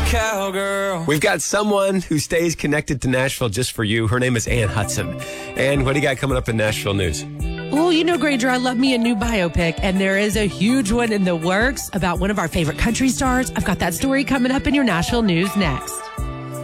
cowgirl. We've got someone who stays connected to Nashville just for you. Her name is Ann Hudson. And what do you got coming up in Nashville news? Well, you know, Granger, I love me a new biopic, and there is a huge one in the works about one of our favorite country stars. I've got that story coming up in your Nashville news next.